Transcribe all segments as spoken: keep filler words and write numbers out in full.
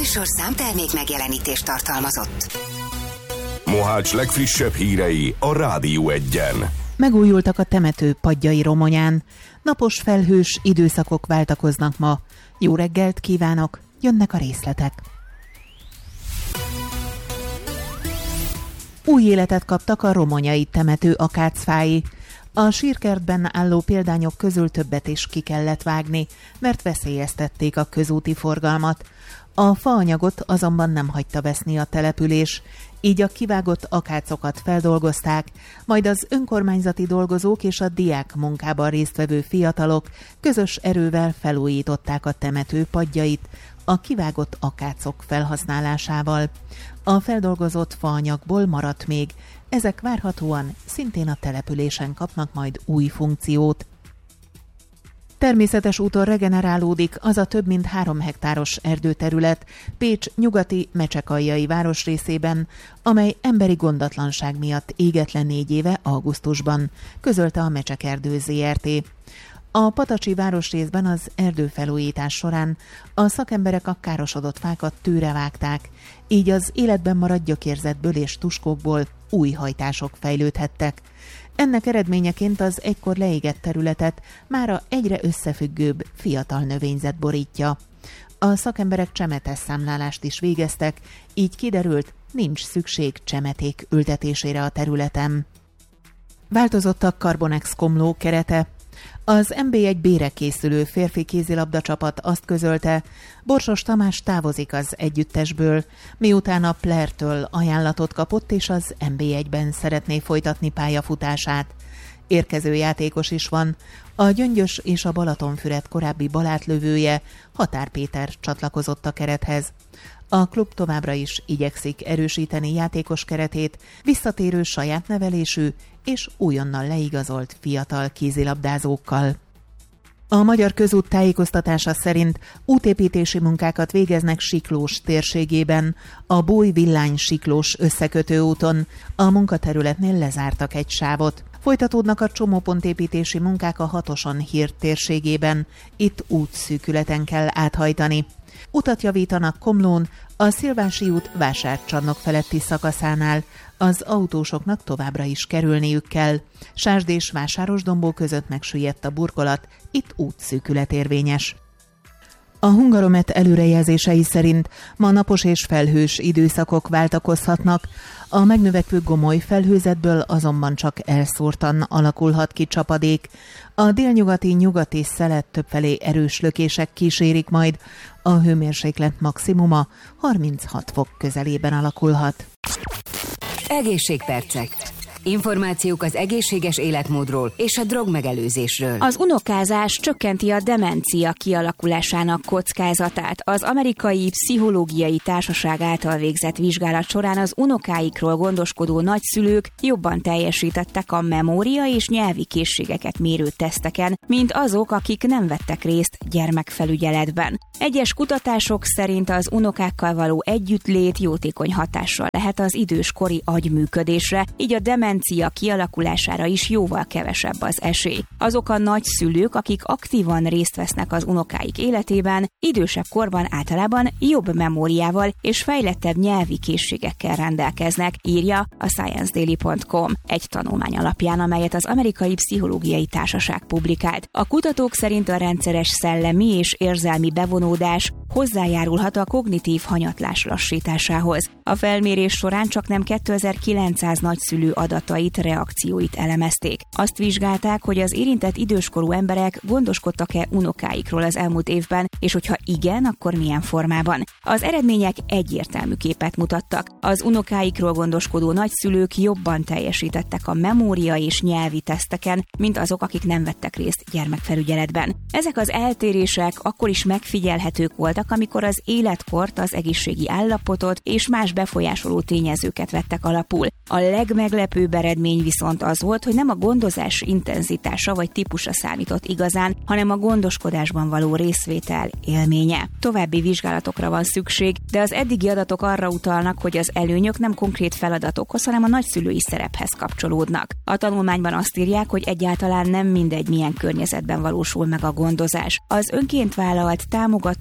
műsor számtermék megjelenítést tartalmazott. Mohács legfrissebb hírei a Rádió Egyen. Megújultak a temető padjai Romonyán. Napos, felhős időszakok váltakoznak ma. Jó reggelt kívánok, jönnek a részletek. Új életet kaptak a romonyai temető akácfái. A sírkertben álló példányok közül többet is ki kellett vágni, mert veszélyeztették a közúti forgalmat. A faanyagot azonban nem hagyta veszni a település, így a kivágott akácokat feldolgozták, majd az önkormányzati dolgozók és a diák munkában résztvevő fiatalok közös erővel felújították a temető padjait a kivágott akácok felhasználásával. A feldolgozott faanyagból maradt még, ezek várhatóan szintén a településen kapnak majd új funkciót. Természetes úton regenerálódik az a több mint három hektáros erdőterület Pécs nyugati Mecsekaljai városrészében, amely emberi gondatlanság miatt égett le négy éve augusztusban, közölte a Mecsekerdő zé er té. A patacsi városrészben az erdőfelújítás során a szakemberek a károsodott fákat tőre vágták, így az életben maradt gyökérzetből és tuskókból új hajtások fejlődhettek. Ennek eredményeként az egykor leégett területet mára egyre összefüggőbb fiatal növényzet borítja. A szakemberek csemetes számlálást is végeztek, így kiderült, nincs szükség csemeték ültetésére a területen. Változott a Carbonex Komló kerete. Az em bé egy B-re készülő férfi kézilabda csapat azt közölte, Borsos Tamás távozik az együttesből, miután a Plertől ajánlatot kapott és az em bé egyben szeretné folytatni pályafutását. Érkező játékos is van, a Gyöngyös és a Balatonfüred korábbi balátlövője, Határ Péter csatlakozott a kerethez. A klub továbbra is igyekszik erősíteni játékos keretét, visszatérő saját nevelésű és újonnan leigazolt fiatal kézilabdázókkal. A Magyar Közút tájékoztatása szerint útépítési munkákat végeznek Siklós térségében, a Bój-Villány-Siklós összekötőúton. A munkaterületnél lezártak egy sávot. Folytatódnak a csomópontépítési munkák a Hatoson Hír térségében, itt útszűkületen kell áthajtani. Utat javítanak Komlón, a Szilvási út Vásárcsarnok feletti szakaszánál, az autósoknak továbbra is kerülniük kell. Sásd és Vásárosdombó között megsüllyedt a burkolat, itt útszűkület érvényes. A Hungaromet előrejelzései szerint ma napos és felhős időszakok váltakozhatnak, a megnövekvő gomoly felhőzetből azonban csak elszórtan alakulhat ki csapadék. A délnyugati nyugati szelet többfelé erős lökések kísérik majd, a hőmérséklet maximuma harminchat fok közelében alakulhat. Egészségpercek. Információk az egészséges életmódról és a drogmegelőzésről. Az unokázás csökkenti a demencia kialakulásának kockázatát. Az Amerikai Pszichológiai Társaság által végzett vizsgálat során az unokáikról gondoskodó nagyszülők jobban teljesítettek a memória és nyelvi készségeket mérő teszteken, mint azok, akik nem vettek részt gyermekfelügyeletben. Egyes kutatások szerint az unokákkal való együttlét jótékony hatással lehet az időskori agyműködésre, így a demencia kialakulására is jóval kevesebb az esély. Azok a nagyszülők, akik aktívan részt vesznek az unokáik életében, idősebb korban általában jobb memóriával és fejlettebb nyelvi készségekkel rendelkeznek, írja a science daily pont com egy tanulmány alapján, amelyet az Amerikai Pszichológiai Társaság publikált. A kutatók szerint a rendszeres szellemi és érzelmi bevonódás hozzájárulhat a kognitív hanyatlás lassításához. A felmérés során csaknem kétezer-kilencszáz nagyszülő adatait, reakcióit elemezték. Azt vizsgálták, hogy az érintett időskorú emberek gondoskodtak-e unokáikról az elmúlt évben, és hogyha igen, akkor milyen formában. Az eredmények egyértelmű képet mutattak. Az unokáikról gondoskodó nagyszülők jobban teljesítettek a memória és nyelvi teszteken, mint azok, akik nem vettek részt gyermekfelügyeletben. Ezek az eltérések akkor is megfigyelhetők voltak, amikor az életkort, az egészségi állapotot és más befolyásoló tényezőket vettek alapul. A legmeglepőbb eredmény viszont az volt, hogy nem a gondozás intenzitása vagy típusa számított igazán, hanem a gondoskodásban való részvétel élménye. További vizsgálatokra van szükség, de az eddigi adatok arra utalnak, hogy az előnyök nem konkrét feladatokhoz, hanem a nagyszülői szerephez kapcsolódnak. A tanulmányban azt írják, hogy egyáltalán nem mindegy, milyen környezetben valósul meg a gondozás. Az önként vállalt, támogató,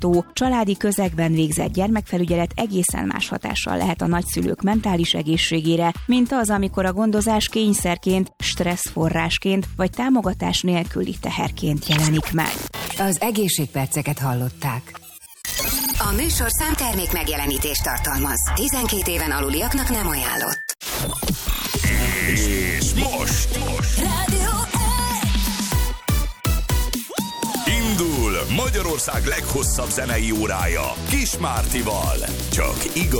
családi közegben végzett gyermekfelügyelet egészen más hatással lehet a nagyszülők mentális egészségére, mint az, amikor a gondozás kényszerként, stresszforrásként vagy támogatás nélküli teherként jelenik meg. Az egészségperceket hallották. A műsor számtermék megjelenítést tartalmaz. tizenkét éven aluliaknak nem ajánlott. És most, most. Rádió Indul Magyarország leghosszabb zenei órája Kis Mártival. Csak igaz.